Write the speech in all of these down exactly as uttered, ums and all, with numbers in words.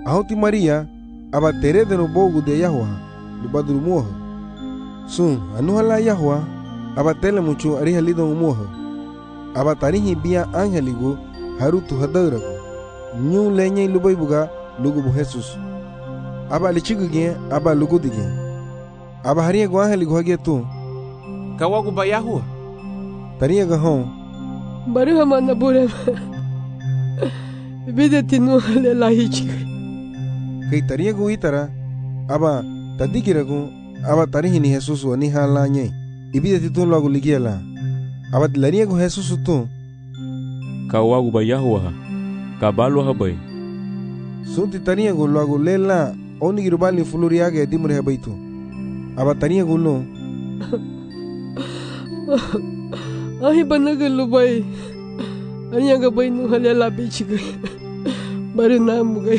Ahoti Maria aba tere de no bogu de Yahwa lubadru moha. Sun anuhala Yahwa aba tele mucho ariha lidon moha. Aba tarihi bia angeligo harutu hadarago. Nyu lenye lubai buga lugu bu Jesus. Aba lichigu gen aba lugu digen. Aba haria go angeligo hage tu. Kawagu ba Yahwa. Taria ga hon. Baru hamana bore. Bide tinu le lahi chigu. Kay taria go itara aba tadikirago aba tarihi ni Jesus wa ni hala nye. Ibide titun lagu ligiela. Aba tilaria go Jesus tu. Kawagu ba Yahwa. Kabalo habai. Sunti taria go lagu lela oni girubali fuluriage dimure habaitu. Aba taria go lo. Ahi banaga lubai. Anya ga bai nu halela bichi ga. Baru namu ga.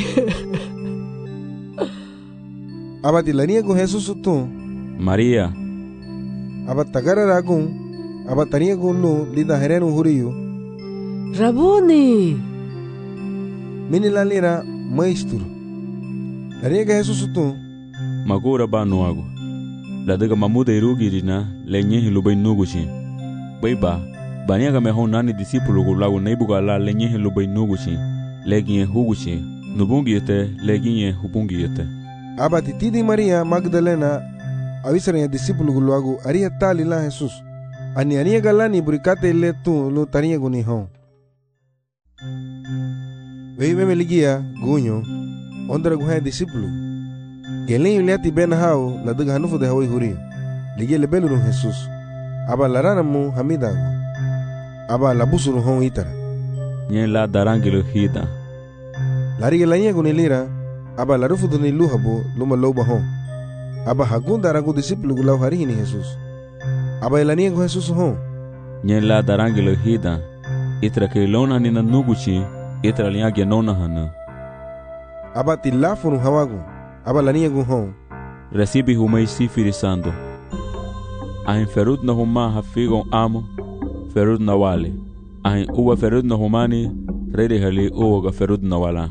Aba tilaria go Jesus tu. Maria. Aba tagara ragun. Aba taria go lo lida herenu huriyo. Rabuni. Mini la lira maestro. Taria ga Jesus tu. Magura ba nuago. La daga mamuda irugirina lenye hilubai nugushi. Baiba, baniaga mehon nani discípulo gulago neibuga la lenye hilubai nugushi. Leginye hugushi. Nubungiyete leginye hubungiyete. Aba titidi Maria Magdalena avisaranya discípulo gulago aria tali la Jesus. Ani aria galani burikate le tu lo taria guni hon. Veibe meligia gunyo ondra guha discípulo. Gelen yuliati ben hao la daga hanufu de hawai huri. Ligia le beluru Jesus. Aba larana mu hamidago. Aba labusuru hon itara. Nye la darangilo hida. Lari la nyego ni lira. Aba larufu do ni luhabo luma loba hon. Aba hagunda ragu discípulo gulau harihi ni Jesus. Aba ela nyego Jesus hon. Nye la darangilo hida. Itra ke lona ni na nuguchi. Itra liage nona hana. Aba tilafunu hawagu. Aba la nyego hon. Recibe humai sifiri sando. Ahin ferud na huma hafigon amo. Ferud na wale. Ahin uwa ferud na humani. Rede hali uwa ga ferud na wala.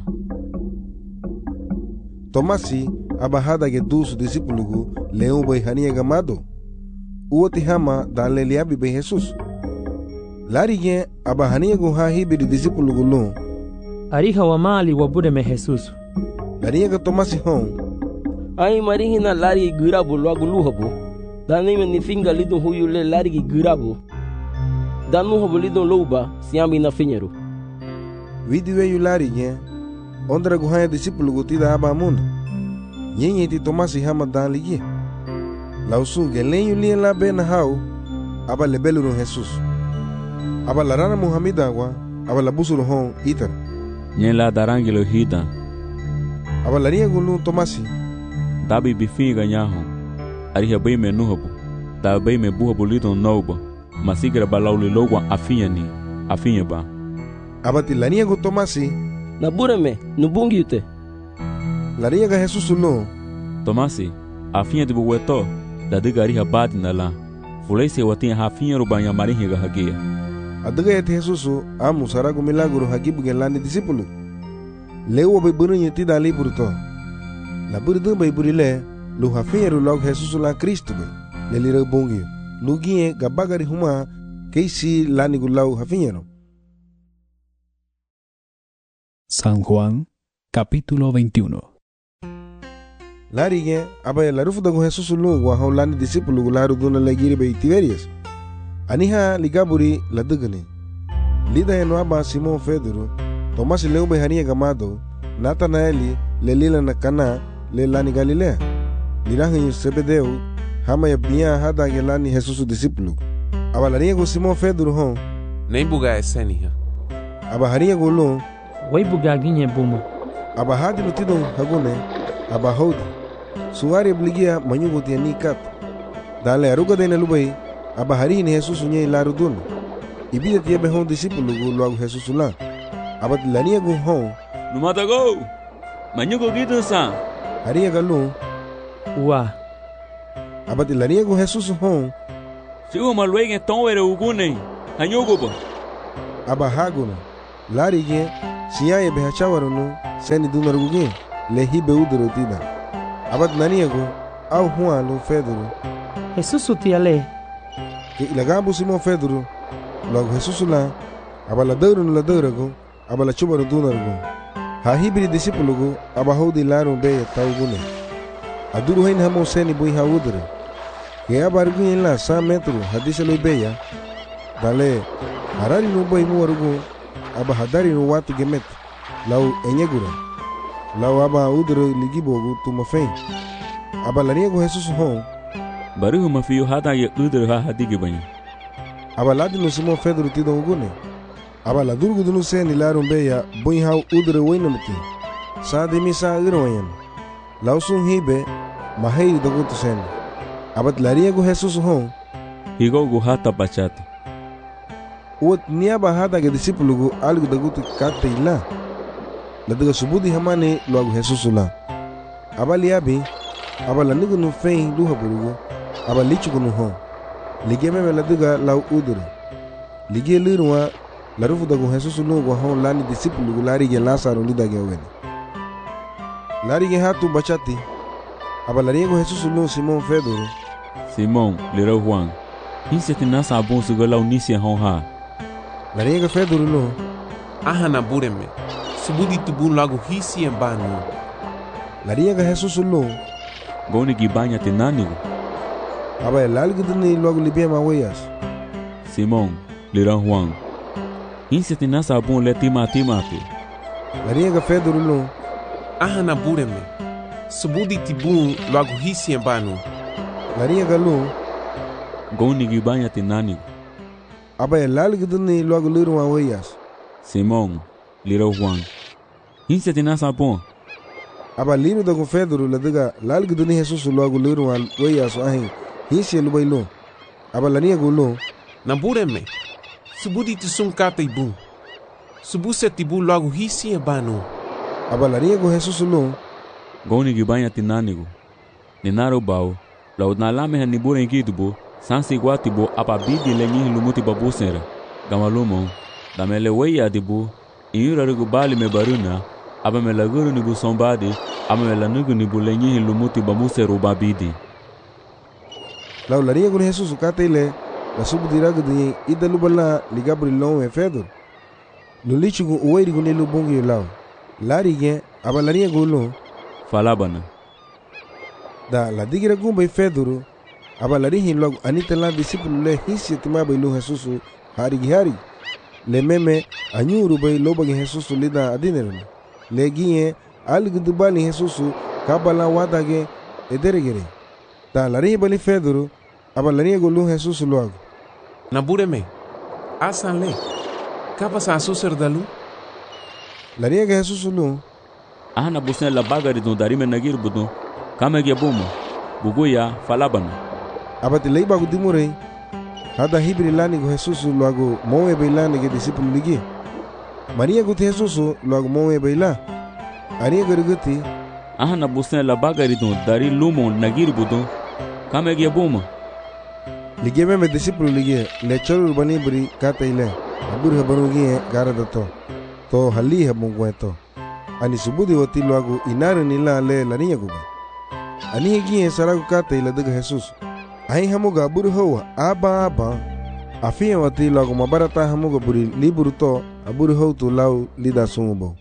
Tomasi aba hada ge dusu discípulo leon bai hania gamado. Uwa tihama dan le liabi bai Jesus. Lari gen aba hania go ha hibi di discípulo lo. Ariha wa mali wa bude me Jesus. Lari ga Tomasi hon. Ai marihi na lari gurabo logo luhabo. Dani me ni finga lidon huyu le lari gurabo. Danu hobo lidon louba siambi na finheiro. Vidiwe yu lari gen. Ondra go ha discípulo go tida aba mundo. Nyenye ti Tomasi hama dan ligi. Lausu gelen yu lien la ben hao. Aba le beluru Jesus. Aba larana Muhammeda wa. Aba la busuru hon itar. Nye la darangilo hida. Aba laria gulu Tomasi. Dabi bifinga nyaho. Ariha bai me nuhabo. Da bai me buhabo lidon nouba. Masigra balauli logwa afinha ni. Afinha ba. Aba ti laria go Tomasi. Na bureme, no bungiyute. Laria ga Jesus lo. Tomasi, afinha de buweto. Da diga ariha bati na la. Fulei se watinha hafinha rubanya marihi ga hagia. Adaga ete Jesus amu sarago milagro hagibu gen lani discípulo. Lewa bai burunya ti da liburto. La burdu bai burile. Lu hafinha ru log Jesus la Cristo bai. Le lira bungio. Lugie gabagari huma. Keisi lani gulau hafinha ro. San Juan, capítulo veintiuno. Larige, aba la rufu dago Jesus lu wa haulani discípulo laru duna legiri be Tiberias. Aniha ligaburi la dugani. Lida eno aba Simon Pedro, Tomasi leu be hania gamado, Natanaeli le lila na Kana le lani Galilea. Lirahu Sebedeu, hama ya bia hada gelani Jesus discípulo. Aba lariego Simon Pedro hon. Nem buga esenia. Aba hariego lo. Wai bugaginye buma. Aba hadi lutido hagone. Aba hodi. Suari obligia manyugo tiani kat. Dale aruga de nelubai. Aba hari ni Jesus nye larudun. Ibida tiebe hon discípulo go luago Jesus la. Aba tilania go hon. Numata go. Manyugo gitu sa. Haria galu. Ua. Aba tilania go Jesus hon. Sigo maluege ton ere ugune. Hanyugo ba. Aba haguna. Lari ge siya e behachawarunu seni dunarguge. le hibe udere tina. Abat naniago au Juan lo Pedro. Jesus utiale. Que ilagabu Simon Pedro. Lo Jesus la abala deuro no la deuro abala chuba no dunargo. Ha hibri discípulo go abaho de laro be taugune. Aduru hain hamo seni bui ha udere. Que abargu en la cent metros hadise lo beya. Dale harari no boy mu warugo aba hadari no watu gemet. Lau enyegura. Lau aba udere ligibogo tumafen. Aba laniago Jesus hon. Baru mafiyo hata ye udere ha hadigi banya. Aba ladi no Simon Pedro tido ugune. Aba la durgu dunu seni larum beya bui ha udere wainamti. Sa de misa irwayan. Lau sun hibe mahei dogutu seni. Abat lariago Jesus hon. Higo go hata bachate. Uot niaba hata ge discípulo go algo dagutu kate ila. La daga subudi hamane lo Jesus la. Aba liabi aba la nigo no fein luha burugo. Aba lichu no hon. Ligue me la daga la udure. Ligue lirwa la rufu dago Jesus no go hon lani discípulo go lari ge Lazaro lida ge wen. Lari ge hatu bachati. Aba lariago Jesus no Simon Pedro. Simon, lero Juan. Hinse tina sabon suga la unisia hon ha. Lariago Pedro no. Ahana bureme. Subudi tubun lagu hisi en banu. Lariago Jesus no. Goni gibanya tinanigo. Aba el algo dini logo libia maweyas. Simon, lero Juan. Hinse tina sabon le tima timati. Lariago Pedro no. Ahana bureme. Subudi tibun lagu hisi en banu. Lariago no. Goni gibanya tinanigo. Aba el algo dini logo liru maweyas. Simon, lero Juan. Hinse tina sabon. Aba liru dago Pedro la diga lalgo dini Jesus logo liru maweyas ahin. Hinse lu bailo. Aba lariago no. Na bureme. Subudi tisun kata ibun. Subuse tibu lagu hisi en banu. Aba lariago Jesus no. Goni gibanya tinanigo. Ninaro bao. La udnalame ha nibure inkidubo. Sansi guatibo apa bidi lenyi lumuti babu sera. Gamalumo. Damele weya dibo. Inyura rigu bali me baruna. Aba me laguru nibu sombadi. Aba me lanugu nibu lenyi lumuti babu sera ubabidi. Lau lariago Jesus kate ile. La subudirago dini ida lubala ligabri long e Pedro. Lulichugu uwairigu nilu bungi lau. Lari gen aba lariago lo. Falabana. Da la digira gumba Pedro. Aba larihin logo anita la discípulo le hisi timaba ilu Jesus hari gihari. Le meme anyuru bay loba ge Jesus lida adineru. Le giye algu dubali Jesus kabala wadage ederegere. Da larihin bali Pedro. Aba larihin golu Jesus logo. Na bureme. Asan le. Kapa sa suser dalu. Larihin ge Jesus lo. Ahana busne la bagari don darime nagir budon. Kamege bomo. Buguya falabana. Abati lei bagu dimure. Hada hibri lani go Jesus logo moe beilani ge discípulo ligi. Maria go Jesus logo moe beila. Ari gerguti. Ahana busne la bagari don dari lumo nagir budon. Kamege bomo. Ligi me discípulo ligi le chol bani bri kata ile. Abur habarugi gara dato. To hali habungweto. Ani subudi wati logo inaru nila le laniya guba. Ani hegi saragu kata ile daga Jesus. Ahi hamuga buru hoa aba aba. Afia wati logo mabarata hamuga buri liburu to aburu hou tu lau lida sumubo.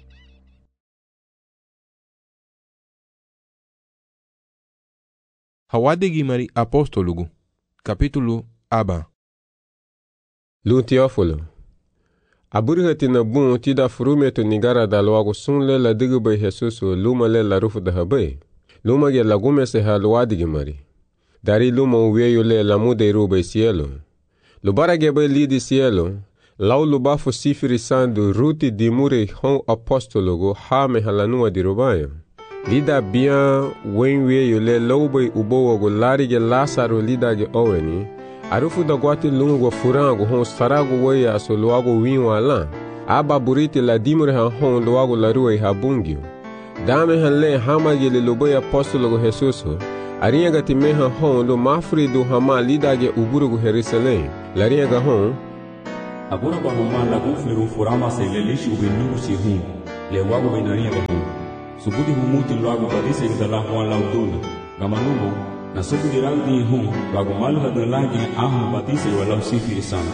Hawadigi mari apostolugu. Capítulo aba. Lu Teófilo. Aburihati na bun tida furumeto nigara da loago sunle la digube Jesus luma le la rufu da habe. Luma ge lagume se ha luadigi mari. Dari luma uweyo le la mude rube cielo. Lubara ge be lidi cielo. Lau lubafu sifiri sandu ruti dimure hon apostologo ha me halanua di rubayo. Lida bien wenweyo le loube ubowo go lari ge Lazaro lida ge oweni. Arufu da guati lungo furango hon sarago weya so luago winwa lan. Aba buriti la dimure han hon luago la rue habungio. Dame han le hama ge le lobe apostologo Jesus. Arinha ga time han hon lo mafri do hama lida ge uburugo Jerusalem. Larinha ga hon. Agora ba homa la gufiru furama se le lishi ubinu si hum. Le wago binarinha ga hon. Subudi humuti logo badise gdala Juan lauduna. Gamanumo, na subudi rangdi hum, logo malu hadalagi ahum badise walau sifiri sana.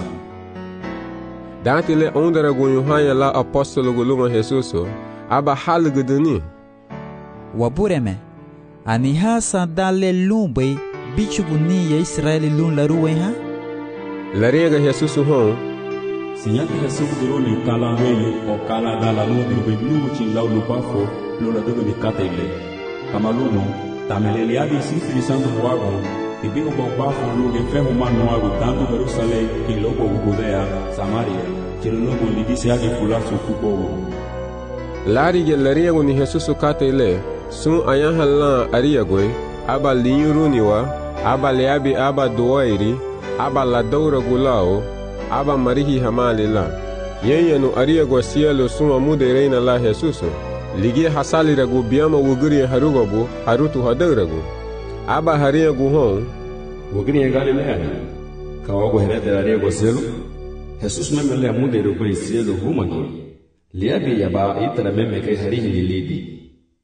Dantile ondera gunyuhanya la apostolo guluma Jesuso, aba halguduni. Wabureme, aniha sandale lumbai bichuguni ya Israeli lun laruwe ha? Lariega Jesuso hon, sinyaki Jesus duroni kala wele o kala dala no dirbe biu chin lau lupafo lola dogo ni katele. Kamaluno, tamelele adi sifiri santo wagon, tibigo bofafo luge feho manuago tanto Jerusalém que logo Judea, Samaria, chilogo lidise agi fulaso kubogo. Larige lariego ni Jesuso katele, sun ayan halan ariagwe, aba linyuruniwa, aba leabi aba doairi, aba ladoura gulao, aba marihi hamalila. Yenyanu ariagwa cielo sun amude reina la Jesuso. Ligi hasali ragu biama wuguri harugobu, harutu hadaragu. Aba hariagu hon, wuguri Galilea. Kawago herede ariagwa cielo. Jesus memele amude rubai cielo humani. Liabi yaba itra meme kai harihi lilidi.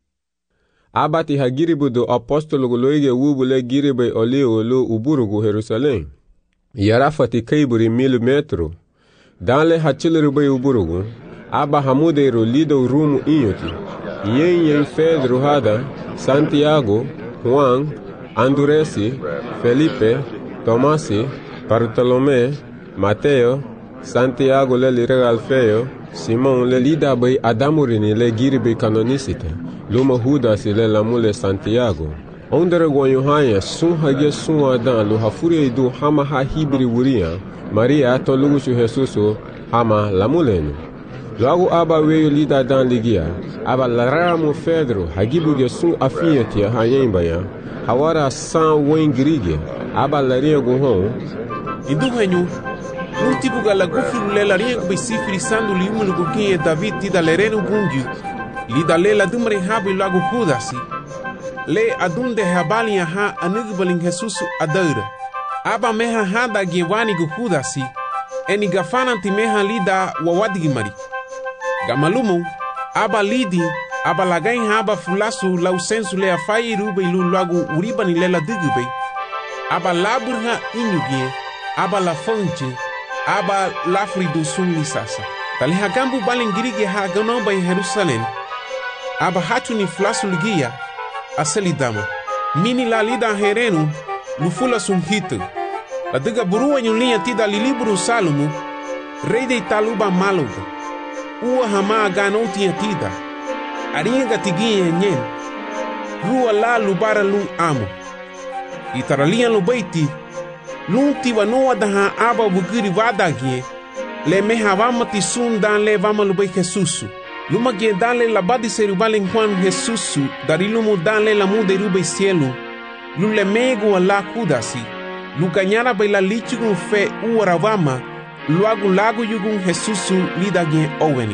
Abati hagiribu do apostolo guloige wubule giribe oli olo uburugu Jerusalém. Yarafati kaiburi mil metro. Danle hachilirube uburugu. Aba hamudeiro lido rumo inyoti. Yen yen Pedro hada, Santiago, Juan, Anduresi, Felipe, Tomasi, Bartolomé, Mateo, Santiago le lirega Alfeo, Simon le lida bay adamurini le giribe canonicite. Luma Judas le lamule Santiago. Ondere guanyuhanya sun hage sun adan lo hafuri do hama ha hibri wuria. Maria to luguchu Jesuso hama lamulenu. Logo aba weyo lida dan ligia. Aba laramo Pedro hagibu ge sun afiyetia hayembaya. Hawara san wengrige. Aba laria guhon. Idu henyu. Um tipo galagufi le laria go sifri sandu liumulo gukinye David tida lerenu gungu. Lida le la dumre habi lagu Judasi. Le adunde habali ha anigbalin Jesus adaira. Aba meha hada gewani gu Judasi. Eni gafana ti meha lida wawadigi mari. Gamalumu, aba lidi, aba lagain haba fulasu lau sensu le afai rube ilu lagu uribani le la digube. Aba laburha inyugie, aba la fonche, aba lafri do sun lisasa. Tali hagambu balingirige ha ganomba in Jerusalém. Aba hatu ni flasu ligia, aselidama. Mini la lida herenu, lufula sun hitu. La diga burua nyulia tida liliburu Salomo, rei de Italuba maluga. Ua hama ganoti tida. Aringa tiguinha nyen. Rua la lubara lung amo. Itaralia lubaiti. Lung tiwa noa daha aba bugiri vadagie. Le meha vama tisun dan le vama lubai Jesusu. Luma gie dan le labadi serubalen Juan Jesusu. Darilumu dan le lamu de rubai cielo. Lule mego la kudasi. Lukanyara baila lichugun fe uaravama. Luagu lagu yugun Jesusu lidagien oweni.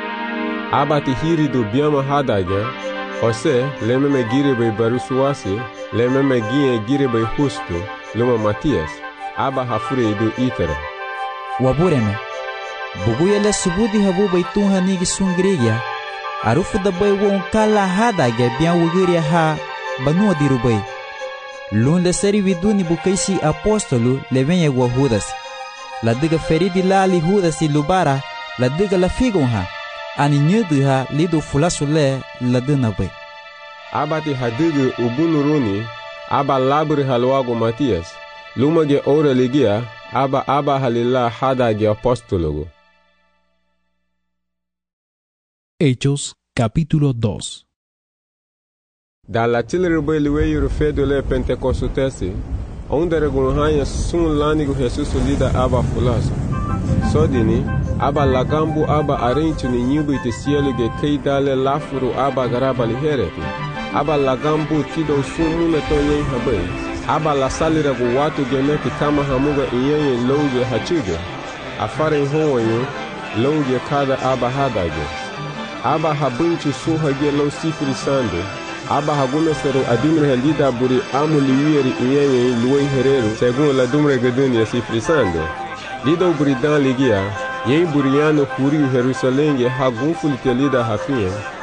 Abati hiri do biama hadaga. Ose lememe giribe barusuasi. Lememe gie giribe justo. Luma Matias. Aba hafure do itera. Wabureme. Buguyele subudi habu baitun hanigi sungriya. Arufu da bay won kala hadaga bian wugiria ha banua dirubay. Lun le seri viduni bukaisi apostolo le venye gua Judas. La diga feridi la li Judas i lubara, la diga la figon ha. Ani nyudu ha lido fulasu le la dina bay. Abati hadiga ubunuruni, aba labri halwago Matias. Luma ge ora ligia, aba aba halila hada ge apostologo. Hechos capítulo dos. Da la tilirbe liweyu fedo le pentecostesi, onde regunhanya sun lanigo Jesus lida aba fulaso. Sodini, aba lagambu aba arenchu ni nyubu itesielu ge keidale lafuru aba garaba lihereti. Aba lagambu tido sun mune tonyen habe. Aba la salira gu watu gemeti kama hamuga iyenye louge hachuge. Afare honwanyu, louge kada aba hadage. Aba habunchu sun hage lou sifiri sande. Aba hagumesero adumre lida buri amu liwiri iyenye luwe hereru segun la dumre geduni ya sifiri sande. Lido buri dan ligia, yen buriano kuri Jerusalenge hagunfuli te lida hafien.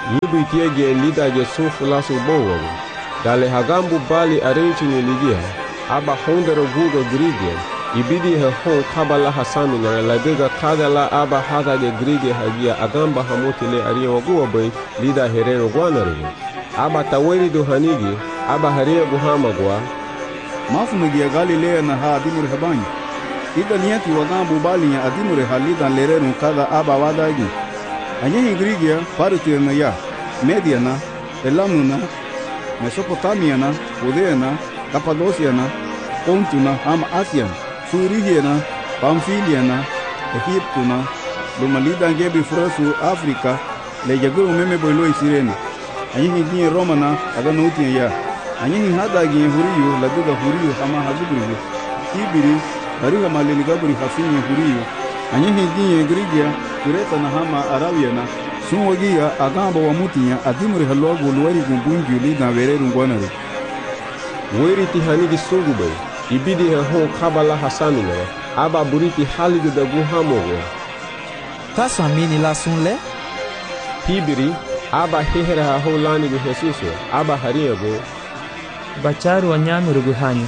Libu tia ge lida ge sun fulasu bowo. Dale hagambu bali arenti ni ligia. Aba hondero gugo grigia. Ibidi he hon kabala hasami na ladega kadala aba hada ge grige hagia agamba hamuti le aria waguwa bay lida hereno guanari. Aba taweri do hanigi. Aba haria guhama gua. Mafu megia Galilea na ha adimuri habanyi. Ida niati wagambu bali ya adimuri halida lereno kada aba wadagi. Anyehi grigia parutir na ya. Mediana, Elamuna, Mesopotamiana, Judeana, Capadociana, Pontuna, Ama Asian, Furigiana, Pamfiliana, Egiptuna, Lumalida Gebi Frasu, África, Le Yaguru Meme Boilo y Sirene. Anyehi Gine Romana, Aganutia ya. Anyehi Hadagi Huriyu, La Duda Huriyu, Hama Hazubri, Ibiri, Hariga Maliligabri Hafini Huriyu. Anyehi Gine Grigia, Kureta na Hama Arabiana. Sunwagia agamba wa mutinya adimuri halwago luwari gumbungi lida vereru ngwanare. Weri ti hanigi sungubay. Ibidi he hon kabala hasamina. Aba buriti haligu da guhamogo. Taso amini la sunle? Hibiri aba hehere ha ho lanigu Jesuso. Aba hariago. Bacharu wanyanu ruguhanyu.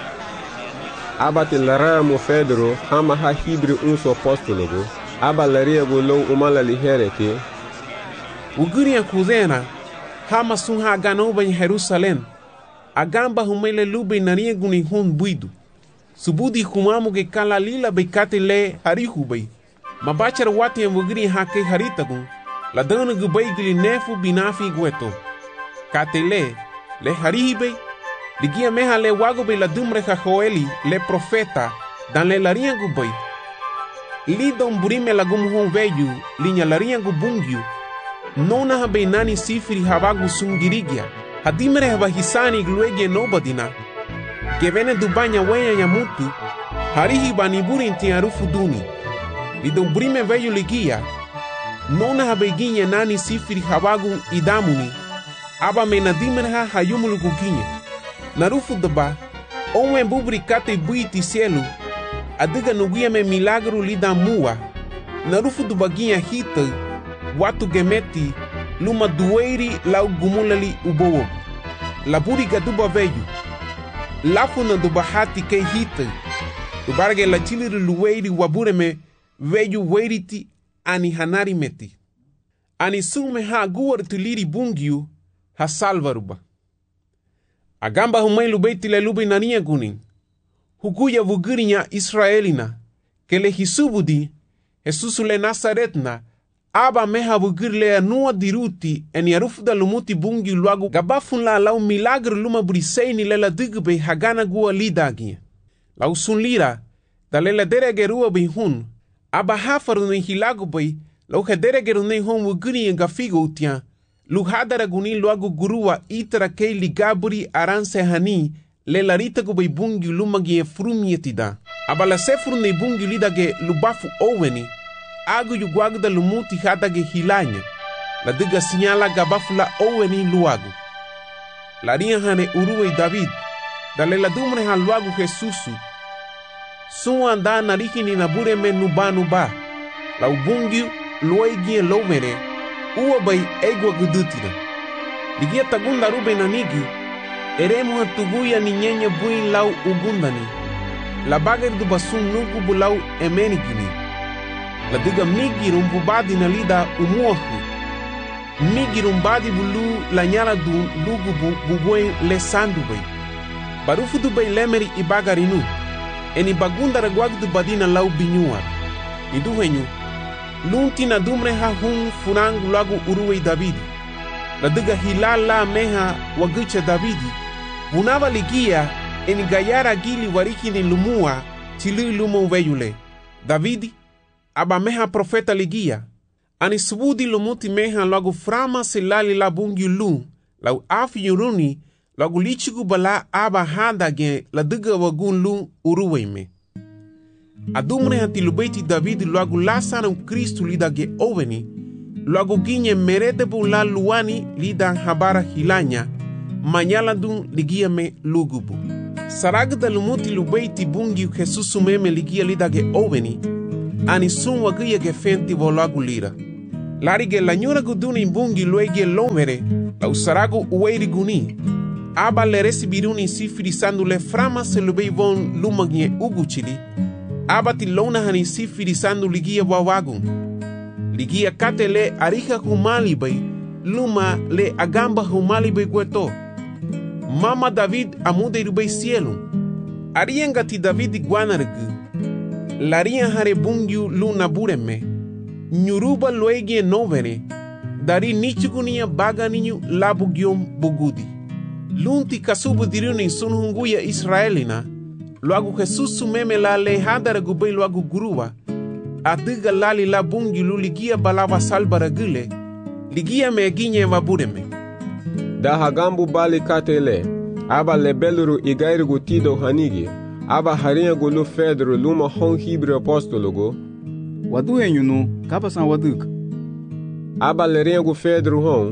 Aba te laraya mo Pedro hama ha hibiri unso apostologo. Aba lariago low umala lihereke. Uguri ya kuzena, hama sun ha ganoba em Jerusalém, agamba humele lube naria guni hun buidu. Subudi humamu ge kala lila bekate le harihubay. Mabachar wati em uguri ha ke haritagun, la dana gubay gili nefu binafi gueto. Kate le, le harihibay, ligia meha le wagobe la dumre ha Joeli, le profeta, dan le laria gubay. Li don burime la gum hun veyu, linya laria gubungyu, nona habe nani sifiri habagu sungirigia. Hadimere haba hisani gluegie nobadina. Gevene dubanya wenya ya mutu. Harihi baniburi inti arufu duni. Lidon brime veyu ligia. Nona habe ginye nani sifiri habagu idamuni. Aba mena dimere ha hayumulu guginye. Narufu daba. Onwe bubri kate buiti cielo. Adiga nuguia me milagro lida mua. Narufu dubaginha hita. Watu gemeti, luma dueiri lau gumulali ubowo. Laburi gaduba veyu. Lafu na dubahati ke hita. Dubarge la chiliri lueiri wabureme veyu weiriti ani hanari meti. Ani sume ha guar tuliri bungiu ha salvaruba. Agamba humai lubeiti le lube nania gunin. Huguya vugirinya Israelina. Ke le hisubudi, Jesus le Nazaretna. Aba meha bugirle anua diruti en yarufuda lumuti bungi luagu gabafun la lau milagro luma briseini lela digbe hagana gua lidagi. Lau sun lira, da lela dere gerua bihun, aba hafaru ni hilagu bay, lau hedere geru ni hon wugiri en gafigo utia, lu hadara guni luagu gurua itara kei ligaburi aranse hani, lela rita gu bay bungi lumagi e frumietida. Aba la sefru ni bungi lidage lubafu oweni, agu yuguagu da lumuti hadage hilanya. La diga señala gabafula oweni luagu. La ria hane uruwe David. Dale la dumre han luagu Jesusu. Su anda narihini nabure me nuba nuba. La ubungiu luegi lovere. Uwa bay egwa gudutira. Ligia tagunda rube nanigi. Eremu hatuguya ni nyenye bui lau ugundani. La bager du basun nugu bulau emenigini. La diga migirumbubadi na lida umuahu. Migirumbadi bulu la nyala du lugu bu bubuen le sandu bay. Barufu du bay lemeri ibagarinu. Eni bagunda reguag du badina lau binyuar. Idu henyu. Lunti na dumre ha hun funang lagu uruwe Davidi. La diga hilala meha wagucha Davidi. Bunava ligia eni gayara gili wariki ni lumua chili lumo veyule. Davidi aba meha profeta ligia. Ani subudi lumuti meha lagu frama silali la bungi lu. Lau afi yuruni lagu lichigu bala aba handa gen la diga wagun lu uruwe me. Adumre hanti lubeiti Davidi lagu lasana Kristu lida ge oveni. Lagu ginye merete bu la luani lida habara hilanya. Manyala dun ligia me lugubu. Saragda lumuti lubeiti bungi Jesusu meme ligia lida ge oveni. Ani sun wagia ge fenti volagu lira. Larige la nyura guduni bungi luege lomere, la usaragu uweiri guni. Aba le resibiruni sifirisando le frama se lubei von lumagne uguchili. Aba ti lona hani sifirisando ligia wawagun. Ligia kate le arika humali bai, luma le agamba humali bai gueto. Mama David amude rubei cielo. Arienga ti David guanargu. Laria hare bungiu luna bureme. Nyuruba luegie novere. Dari nichugunia baga ninyu labu giom bugudi. Lunti kasubu diruni sunhunguya Israelina. Luagu Jesus sumeme la lehadara gubei luagu guruwa. Adiga lali la bungi lu ligia balava salbara gile. Ligia me ginye vabureme. Da hagambu bali katele. Aba lebeluru igairugu tido hanigi. Aba harinha gulu fedro luma hon hibri apostologo. Wadu enyunu kapasan waduk. Aba lerinha gu fedro hon.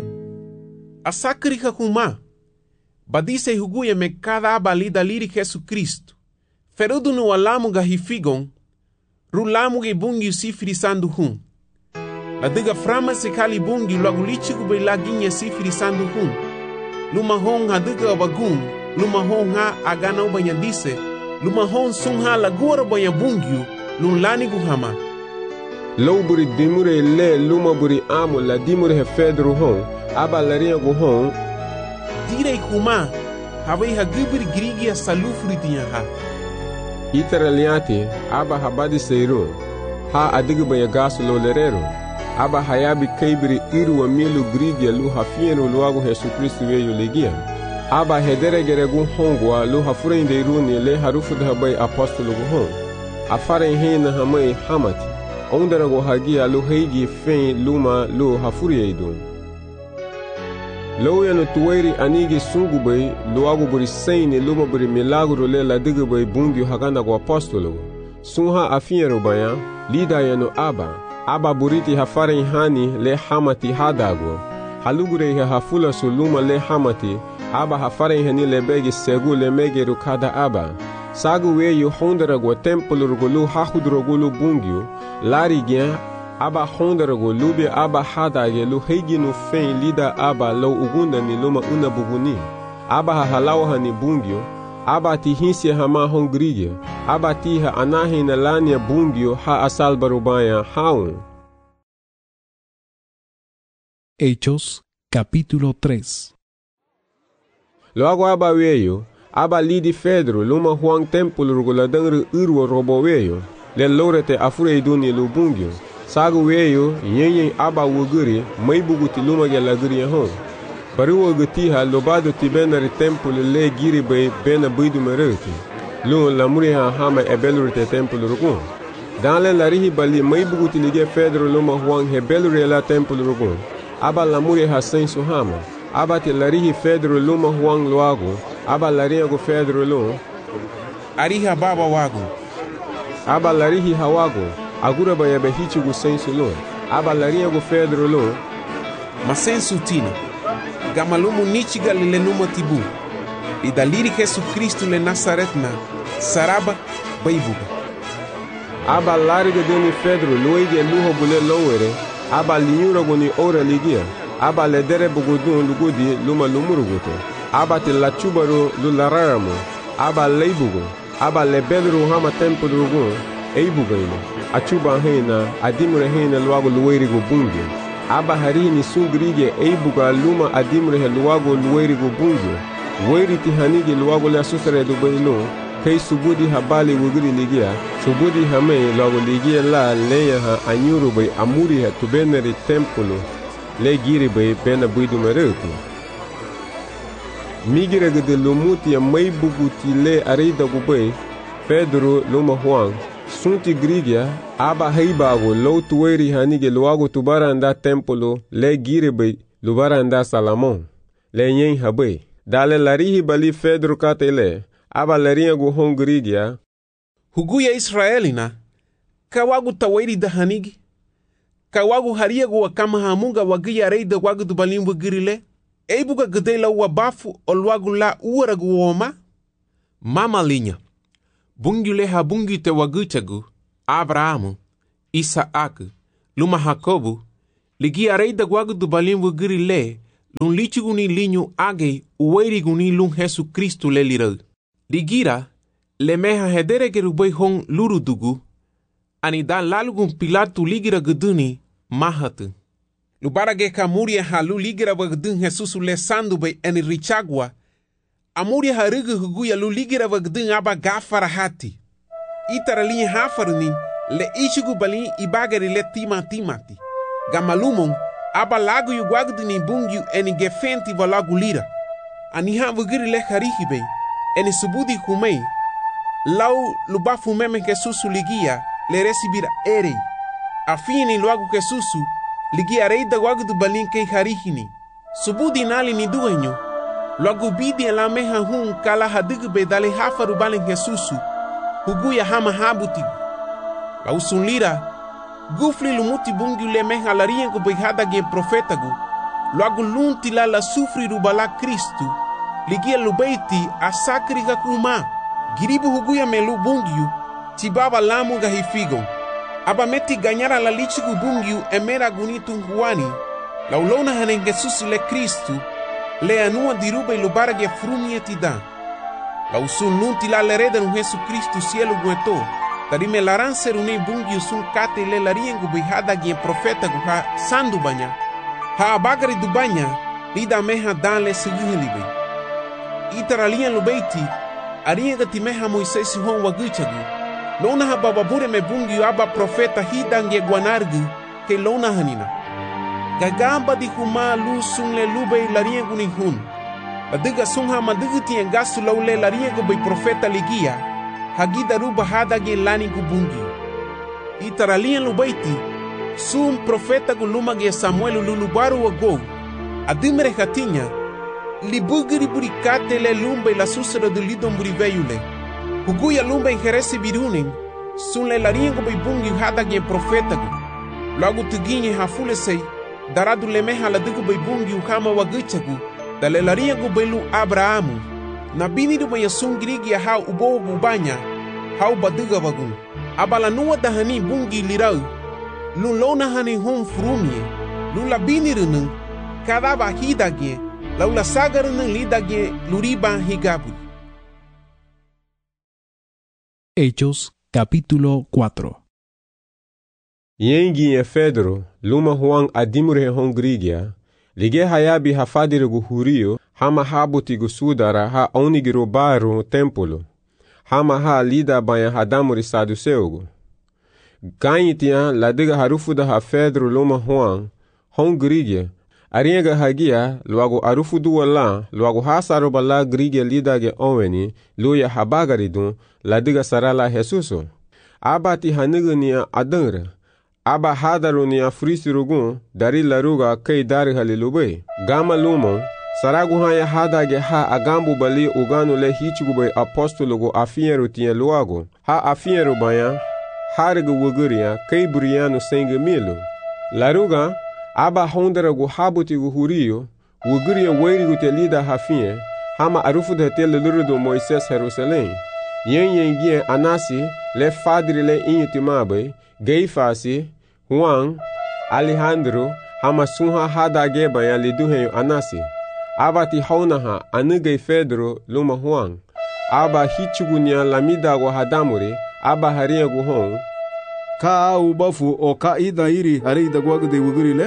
Asakrika kuma. Badise huguya me cada aba lida liri Jesus Cristo. Ferudu no alamu gahifigon. Rulamu ge bungi sifirisando hun. La diga frama se kali bungi logo lichiku be laginha sifirisando hun. Luma hon hadiga wagun. Luma hon ha agana ubanya dise. Luma hon sung ha lagora banya bungiu. Lulani guhama. Low buri dimure le luma buri amu la dimure he fedro hon. Aba larinha gu hon. Direi kuma. Havei hagibri grigia salufri tinha ha. Itara liati, aba habadi seiru. Ha adigu banya gasu lo lerero. Aba hayabi kaibri iru wa milu grigia lu hafienu luagu Jesu Kristu weyu legia. Aba hedere geregu hongwa lu hafurende iruni le harufu dhabai apostolo gu hong. Afare hina hamai hamati. Ondara go hagia lu heigi fein luma lu hafuri eidun. Lo yano tuwairi anigi sungu bai luagu buri seini luma buri milagro le la diga bai bungi hagana go apostolo. Sunha afiero baya lida yano aba. Aba buriti hafare hani le hamati hadago. Halugure ha hafula su luma le hamati. Aba hafare hani le begi segu le mege rukada aba. Sagu weyu hondara go templo rugulu hahudrogulu bungiu. Lari gyan aba hondarago lube aba hadage lu heiginu fein lida aba lo ugunda ni luma una buguni. Aba ha halawa ni bungio. Aba ti hinsi hama hongrige. Aba ti ha anahi na lania bungio ha asal barubaya haun. Hechos capítulo tres. Logo aba weyo. Aba lidi Fedro luma huang templo ruguladangru urwo robo weyo. Le lorete afure iduni lu bungio. Sagu weyo nyenyen aba wuguri mai buguti luma ge laguri hon. Bari wugati ha lobado ti benari templo le giri bay bena bidu mereti. Lu la muri ha hama ebelurite templo rugun. Dans le larihi bali mai buguti lige Fedro luma huang hebelure la templo rugun. Aba la muri ha sensu hama. Aba ti larihi Fedro luma huang luago. Aba larinha go Fedro lu. Ariha baba wago. Aba larihi hawago. Agura baya behichi gu sensu lu. Aba larinha go Fedro lu. Ma sensu tina. Gamalumu nichiga lile numa tibu. I daliri Jesu Kristu le Nazaretna. Saraba baibuga. Aba lariga duni Fedro luige luho bule lowere. Aba linyura go ni ora ligia. Aba le dere bugudun lugudi luma lumuruguto. Aba te la chubaru lulararamu. Aba leibugo. Aba le bedru hama tempo drugun. Eibuga ina. Achuba hena. Adimure hena luago luwerigo bungi. Aba harini sungrige eibuga luma adimure luago luwerigo bungi. Weri tihanigi luago le asusare du baino. Kei subudi habali wugiri ligia. Subudi hame luago ligia la leya ha anyuru bay amuri ha tubeneri tempolo. Le giri bay bena buidu mereuti. Migira gede lumuti ya mai buguti le arida gubay. Pedro luma huang. Sunti grigia. Aba heibago lo tuweri hanige luago tubaranda tempolo. Le giri bay lubaranda Salamon. Le nyen habay. Dale larihi bali Pedro katele. Aba larinha gu hongrigia. Huguya Israelina. Kawagu taweri da hanigi. Kawagu haria gu wakama hamunga wagia reida wagu dubalimbu girile. Eibuga gedela wabafu olwagu la uara gu woma. Mama linha. Bungile ha bungite wagutagu. Abrahamu. Isaac. Luma Jacobu. Ligi arei da guagu do balim wugiri le, lun lichiguni linho agei ueriguni lun Jesu Cristo le lirau. Ligira, le meha hedere gerubei hong lurudugu, ani dan lalugun Pilatu ligira geduni mahatu. Lubara ge kamuria halu ligira wagdun Jesus le sandu bei eni richagwa, amuria harugu huguya lu ligira wagdun aba gafara hati. Itara linha hafaruni le ishigu balin ibagari le tima timati. Gamalumon aba lagu yu guagduni bungyu eni gefenti valagu lira. Aniha wugiri le harihibe, eni subudi humei, lau lubafu meme Jesus ligia le recibira erei. Afini luagu Jesus ligia rei da guagu do balin kei harihini. Subudi nali ni duenyo, luagu bidi la meha hun kala hadigu be dale hafaru balin Jesus, huguya hama habutigu. Lau sun lira, gufli lumuti bungu le meha la riengo beihada ge profetagu, luagu lunti la la sufri rubala Kristu, ligia lubeiti asakri gakuma, giribu huguya melu bungu, tibaba lamu gahifigon. Aba meti ganyara la lichigu bungu emera gunitu huani, la ulona hanen Jesus le Kristu, le anua dirube lubara ge frumie tida. La usun lunti la lereda nu Jesu Kristu cielo gueto, tarime laran serune bungu sun kate le lariengu bihada ge profeta guha sandu banya, ha abagari du banya, lida meha dan le seguhelibe. Itaralian lubeiti, arienga timeha Moisés hon waguchagu, lona ha bababure me bungu aba profeta hidange guanargu, ke lona hanina. Gagamba di huma lu sun le lube lariengu ni hun, adiga sun ha maduguti engasu laule lariengu bei profeta ligia, hagida ruba hadage lani gubungi. Itaralian lubeiti, sun profeta guluma ge Samuel lulubaru wago, adimere hatinya, libugiri burikate le lumbe la susera de lidon buriveyule. Huguya lumbe en jeresi birunen, sun le lariengo bei bungi hadage profetagu. Logo tuginye hafule sei, daradu le meha la dugu bei bungi hama waguchagu, da le lariengo bei lu Abrahamu. Na binidu bei sun grigi ya hau ubo gubanya, hau baduga wagun. Abala nuwa dahani bungi lirau, lu lona hani hon frumie, lu la binirunun, kadaba hidage, laula sagarunun lidage luriba higabu. Hechos capítulo cuatro. Yengi e Fedro, luma huang adimure hongrigia, lige hayabi hafadirigu hurio, hama habutigu sudara ha onigiro baru templo, hama ha lida banya hadamuri saduseugu. Ganyitia ladiga harufuda ha Fedro luma huang, hongrigia, arienga hagia, luago arufudu wala, luago hasaroba la grigia lidage oweni, luya habagaridun, ladiga sarala Jesuso. Abati hanigania adangra. Aba hadarunia frisirugun, dari laruga kei dari halilube. Gama lumo, saragu haya hadage ha agambu bali uganu le hichigube apostologo afieru tia luago. Ha afieru baya, harigu wuguria kei burianu senge milu. Laruga, aba honderagu habutigu hurio, wuguria weirigu te lida hafie, hama arufu de tele lurudu Moises Jerusalém. Yen yen gien anasi, le fadri le inyutimabe, Geifasi, Juan, Alejandro, hama sunha hadage baya liduhenyo anasi. Abati haunaha anugei Fedro luma Juan. Aba hichugunia lamida wa hadamuri, aba haria guhon. Ka ubafu o ka ida iri harida guagu de wugurile?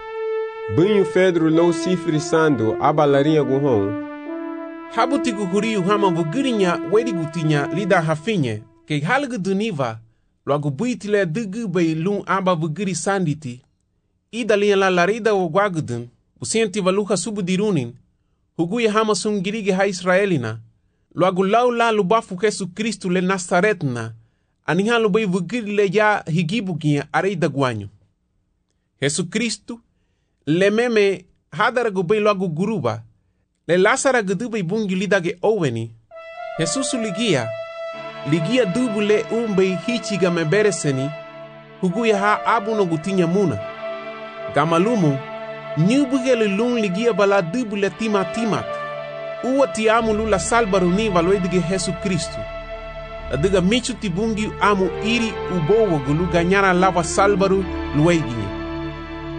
Bunyu Fedro lo sifri sando, aba laria guhon. Habutigu huriu hama vugirinya werigutinya lida hafinye, ke halgu duniva, logo buitile dugu bei lun aba vugiri sanditi, ida linha la larida o guagudun, o senti valuha subudirunin, huguya hama sungirige ha Israelina, logo lau la lubafu Jesu Cristo le Nazaretna, aniha lubei vugiri le ya higibugia areida guanyo. Jesu Cristo, le meme hadaragu bei logo guruba, le Lázara gudube bungi lidage oweni. Jesus ligia, ligia dubu le umbe hichiga mebereseni, huguya ha abuno gutinya muna. Gamalumu, nyubuge le lun ligia bala dubu le tima timat. Uwa ti amu lula salbaruni valoedige Jesus Cristo. Adiga michu ti bungi amu iri ubowo gulu ganyara lava salbaru lueginye.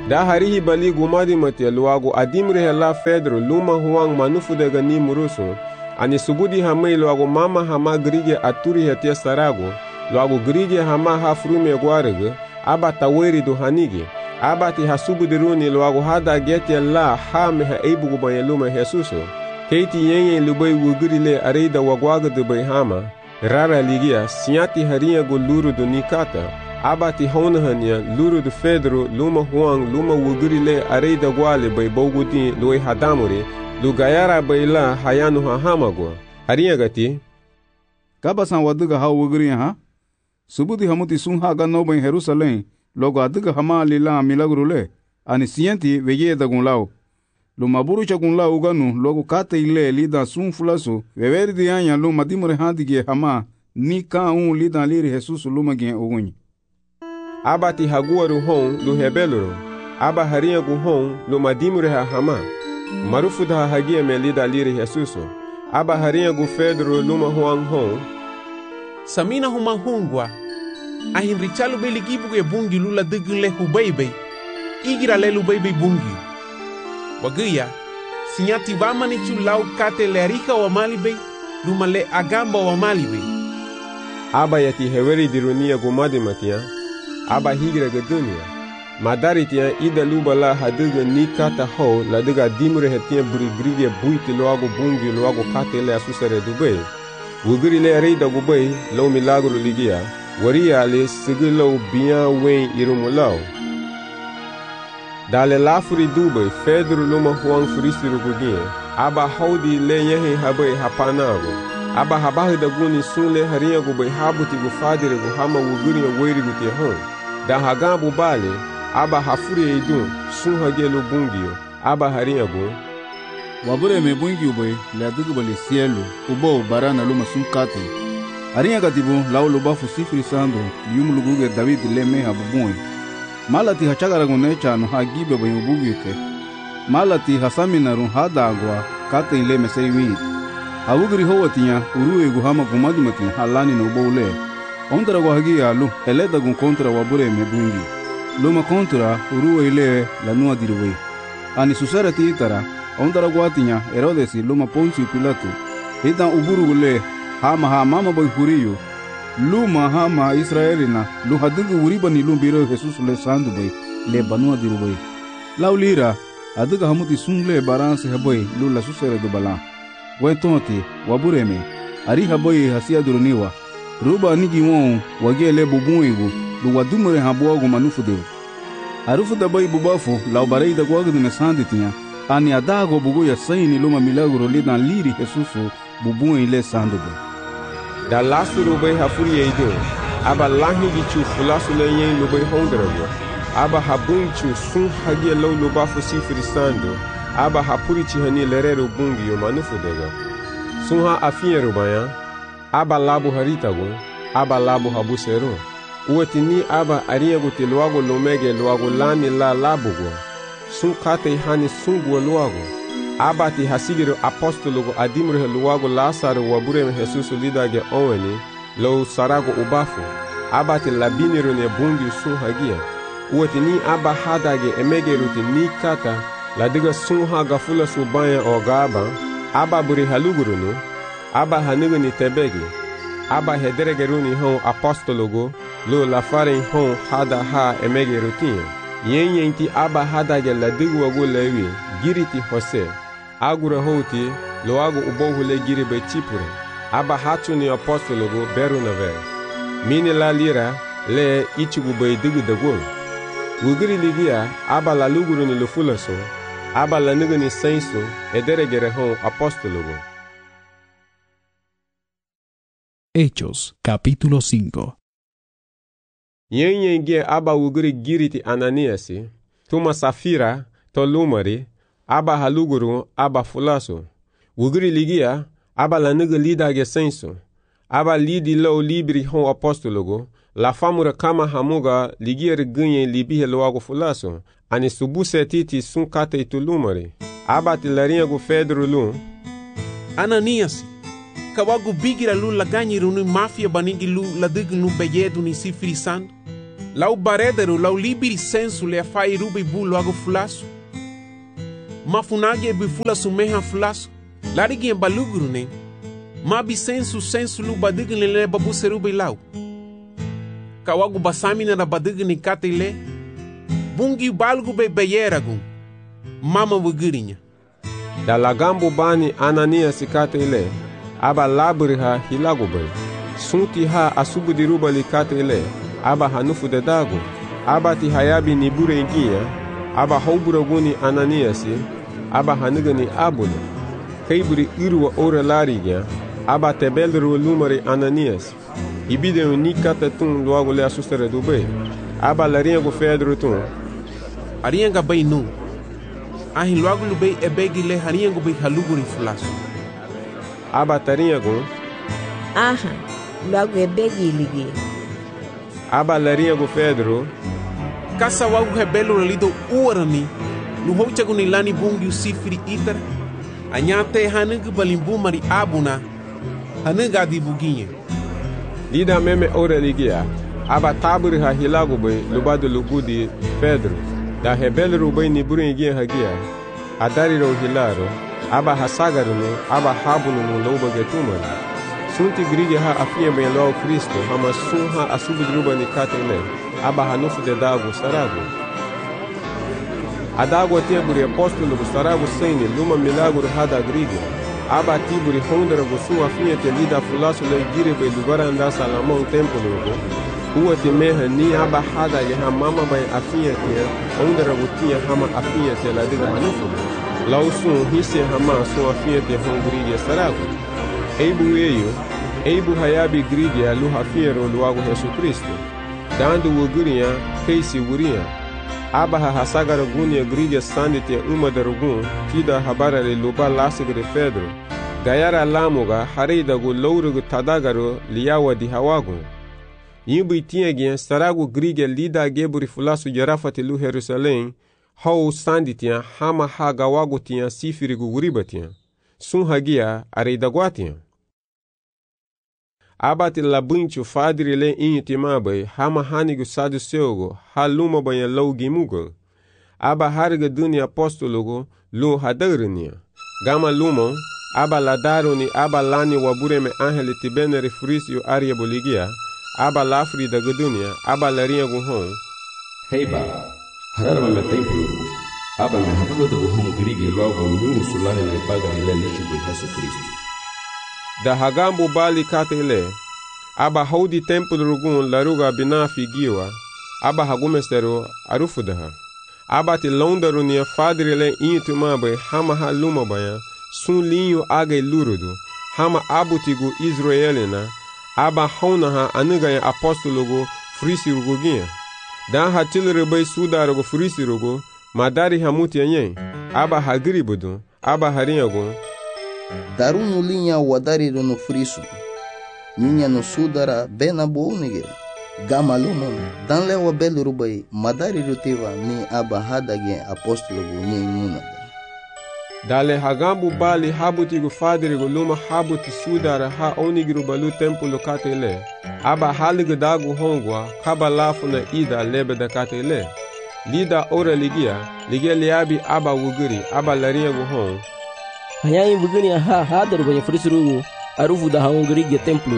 Da harihi bali gumadi mate luago adimre la Pedro luma huang manufu daga ni murusu. Ani subudi hamai luago mama hama grige aturi hetia sarago. Luago grige hama hafrume guarege. Aba taweri do hanigi. Aba ti hasubu diruni luago hada getia la hame ha eibugu banyeluma Jesuso. Keiti yenye lubai wugurile areida wagwaga de bai hama. Rara ligia siati haria go luru do nikata. Abati honahania luru do Pedro luma huang luma wugurile areida gwale bai bogudi loi hadamuri. Lugayara bai la hayanu hahamagwa. Haria gati. Kabasan waduga ha wuguri ha. Subudi hamuti sun haga no bai Jerusalem. Logo aduga hama lila milagrule. Ani sienti veye da gunlao. Lumaburu cha gunlao uganu logo kate ile lida sun fulaso. Veveri di anya luma dimure handige hama. Ni ka un lida liri Jesus luma gen ugunyi. Abati haguaru hon lu hebeluru. Aba haria gu hon luma dimure ha hama. Marufu da hagia me lida liri Jesus. Aba haria gu Pedro luma huang hon. Samina huma hungwa. Ahin richalu beli gibu ke bungi lula degin le hubaibai. Igira le lubaibai bungi. Wagaya, sinyati vamani chu lau kate le arika wa malibei, luma le agamba wa malibei. Aba yati heweri dirunia gumadi matia. Aba higira gedunia. Madari tia ida luba la haduga ni kata ho la duga dimure hetia burigrige buiti loago bungi loago kate le asusare dubai. Wuguri le reida gubai lo milagro ligia. Waria le sigilo biya wen irumulao. Dale lafuri dubai Pedro luma huang furisiru gudie. Aba haudi le yehe habai hapanago. Aba habahi da guni sun le haria gubai habuti gufadire guhama wuguri ya weri gutie hon. Da hagabu bale. Aba hafuri eidun sun hagelu bungio. Aba haria gu. Wabure me bungi ubai le adugu bale sielu. Ubo barana luma sun kate. Haria katibu lau luba fusifri sando. Lium luguge David le me habubui. Malati hachagara gunecha no hagibe bayu bugite. Malati hasamina run hadagwa kate ile mesei wit. Awugri howatia urue guhama gumadi matin halani no bole. Ondra gwagia lu eleda gun kontra wabure me bungi. Luma kontra urue ile lanua dirwe. Ani susara titara ondra gwatinya Herodes luma Ponci Pilato. Ita uburu gule hama hama mama boy huriyo. Luma hama Israelina lu hadugu uriba ni lumbiro Jesus le sandu bay le banua diru bay laulira aduga hamuti sungle baranse haboy lu la susere do bala wentonti wabureme ari haboy hasia duruniwa ruba nigi won wagele bubuigu lu wadumure habogo manufude arufu da bay bubafu la barei da gwagu ne sanditinha ani adago bugu ya saini luma milagro le dan liri Jesus bubuin le sandu bay da lasu rubai hafuri eido aba lahi gichu fulasu le yen lubai hondrago aba habunchu sun hagia lo luba fusi frisando aba hapuri chihani lerero bungi yo manufu dega sun ha afiye rubaya aba labu haritago aba labu habusero uwetini aba ariyago te luago lomege luago lani la labugo sun kate hani sungu luago Abati hasigiro apostologo adimre luago Lazaro wabure Jesus lidage oweni lo sarago ubafu. Abati labiniro ne bungi sun hagia. Uweti ni aba hadage emegeruti ni kata ladiga sun haga fula subaya o gaba. Aba buri halugurunu. Aba hanigo ni tebegi. Aba hederegeruni hon apostologo lo lafare hon hada ha emegeruti. Yen yenti aba hadage ladigo wago lewi giriti hose. Agura hoti loago ubohule giri be chipure. Aba hatu ni apostologo beru na ver. Mini la lira le ichigu be digu dago. Wugiri ligia aba la luguru ni lufulaso. Aba la nugu ni sensu edere gere hon apostologo. Hechos capítulo cinco. Yen yen ge aba wugiri giriti Ananiasi. Tuma safira to lumari. Aba haluguru aba fulaso. Wugiri ligia aba la nugu lidage sensu. Aba lidi lo libri hon apostologo. La famura kama hamuga ligier gunye libihe loago fulaso. Ani subuse titi sun kate itulumari. Aba tilarinha gu Pedro lu. Ananias. Kawagu bigira lu la ganyi runu mafia banigi lu la digu nu beyedu ni sifrisan. lau baredero lau libiri sensu le afai rubi bu logo fulasu. Mafunagi e bifulasu meha fulasu. Larigi e baluguru ne. Mabi sensu sensu lu badigin le babu serubi lau. Kawagu basamina na badigin ni kate le. Bungi balgu be beyeragun. Mama wugirinha. Da lagambu bani Anania sikate ile. Aba labri ha hilagu bay. Sunti ha asubu diruba likate ile. Aba hanufu de dago. Aba ti hayabi ni bure ingia. Aba hauburaguni Ananiasi. Aba hanigani abule. Kaiburi irwa ore larigia. Aba tebelru lumari Ananias. Ibide unikata tun logo le assustere do bay. Aba larinha go fedro tun. Arianga bay nu. Ahin logo lubei e begi le harianga bay haluguri fulasu. Aba tarinha go. Aha, logo e begi ligi. Aba larinha go fedro. Kasa wagu rebelo lido uarani. Luhocha guni lani bungi usifiri itar. Anyate hanugu balimbu mari abuna. Hanuga di buginha. Lida meme ora ligia. Aba taburi ha hilago bay lubado lugudi Pedro. Da rebelo rubai ni buringia hagia. Adari ro hilaro. Aba hasagaruno. Aba habuno no loba getumari. Sunti grige ha afia bem lo Cristo. Hama sun ha asubu druba ni katele. Aba hanufu de dago sarago. Adago teburi apóstolo go sarago sene luma milagro hada grige. Aba tiburi hondra go sun afia te lida fulaso le gire be lugar anda salamon tempo logo. Ua te meha ni aba hada ye ha mama bay afia te hondra go tia hama afia te la diga hanufu. Lau sun hisse hama sun afia te hondrige sarago. Eibu eyo, eibu hayabi grige alu hafiero luago Jesus Cristo. Dando wugurinha, keisi wurinha. Aba ha hasagara gunia grige sandite uma darugun, tida habara le luba lasigre Pedro. Gayara lamuga, hareida gu lourugu tadagaro liawa di hawagun. Yimbu itiagien saragu grige lida geburi fulasu jarafati lu Jerusalém, hau sanditia hama hagawagu tia sifirigu wuribatia. Sun hagia areida guatia. Abati labunchu fadri le intimabai hama hanigu saduceugo haluma banha lougimugo. Aba harga dunia apostologo lu hadarnia. Gama lumon aba ladaroni aba lani wabureme angele tibenere frisio aria boligia. Aba lafri da gudunia aba larinha guhon. Heiba hararma me templo. Aba me habulo da guhon grige logo nyunu sulane le paga le lishi de Jesus Cristo. Da hagambo bali katele. Aba haudi templo rugun laruga binafi giwa. Aba hagumestero arufudaha. Aba te londarunia fadrile intumabe hama haluma baya. Sun linho aga lurudu. Hama abutigu Israelina. Aba haunaha anugaya apostologo frisiruguginha. Dan hatilrebe sudarogo frisirugo. Madari hamuti anyen. Aba hagribudu. Aba harinhago. Darunu linha wadariru no friso. Ninha no sudara bena bounige. Gamaluma dan lewa belurubai madariru tiva ni aba hadage apostologo ni imunaga. Dale hagambu bali habutigu fadrigo luma habuti sudara ha onigru balu templo katele. Aba haligu dagu hongwa kabalafu na ida lebe da katele. Lida ora ligia, ligia liabi aba wuguri, aba larinha guhon. Hanyain wuguri ha hadar banha frisurugu, arufu da haungri templo.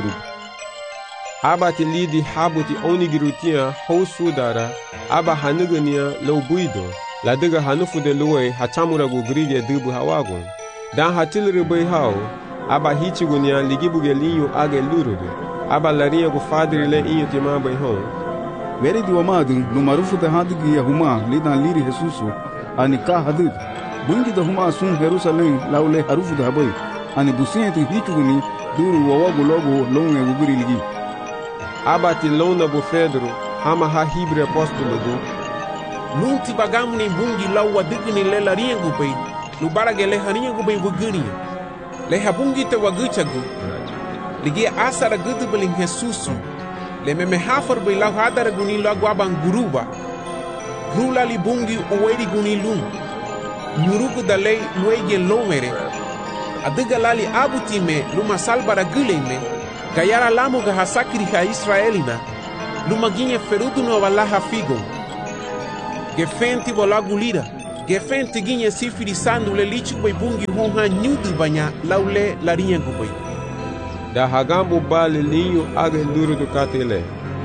Aba ti lidi habuti onigirutia hou sudara, aba hanugania loubuido, la diga hanufu de luwe hachamura gugrige dubu hawagun. Dan hatilri bai hao, aba hichigunia ligibuge linho age lurudu, aba larinha gu fadri le inho tima bai hon. Veri di wamadu no marufu da hadigi ya huma lidan liri Jesusu ani ka hadid bungi da huma sun Jerusalém laule harufu da habai ani busiente hituguni duru wawagu logo longe guguri ligi. Abati lona bu Pedro hama ha hibre apostolo do nunti bagamu ni bungi lau wadigni le larinha gubai lu barage le harinha gubai wuguri le habungi te waguchagu ligi asara gudu belin Jesusu le meme hafar bai lau hadara guni lau guaban guruba rula li bungi uweri guni lum nyurugu da lei luege lomere adiga lali abutime luma salbara guleme gayara lamu ga hasakri ha Israelina lumaguinha ferudo no abalaha figo. Gefente bolagu lira. Gefente guinha sifirisando le lichi bai bungi honha nyudu banya laule larinha gubai. Da hagambu bali linho aga luro do katele.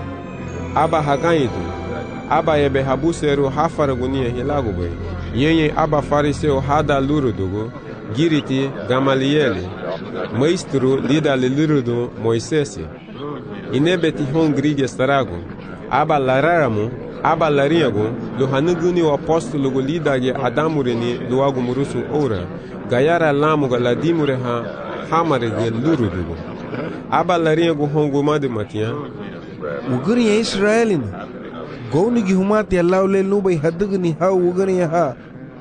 Aba haganyidu. Aba ebe habuseru hafaragunia hilagu bai. Yenye aba fariseu hada luro dugo. Giriti Gamalieli. Maestro lida le luro do Moisesi. Inebeti hongrigue starago. Aba lararamu. Aba larinhago. Lo hanuguni o apóstolo go lidage adamureni do agu murusu ora. Gayara lamuga ladimure ha hamare de luro dugo. Aba larinhago hongumade matia. Uguri ya Israelina. Goni gi humati ya laule nubai hadugni ha uguri ya ha.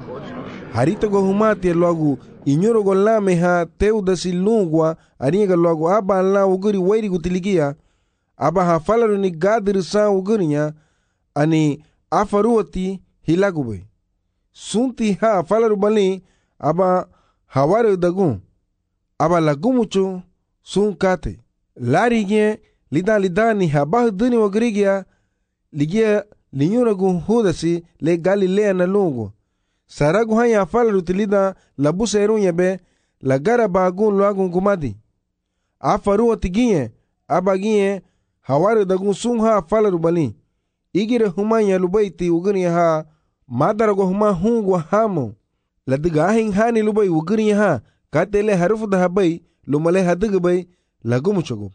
Harita go humati ya logu inyoro go lame ha teu da silungwa aringa logu aba la uguri wairi gutiligia. Aba ha falaru ni gadir sa ugurinya ani afaruati hilagube. Sunti ha falaru bali aba haware dagun. Aba lagumucho sun kate. Lari ge lida lida ni habah duni wagrigia ligia linyura gu hudasi le Galilea na lungu. Saragu hanya falaru tilida labusa erunya be la gara bagun loagun gumadi. Afaruati gie aba gie haware dagun sun ha falaru bali. Igire humanya lubaiti uguni ha madarago huma hungwa hamo. Ladiga ahin hani lubai uguni ha katele harufu da habai lumale hadiga bai lagumuchogub.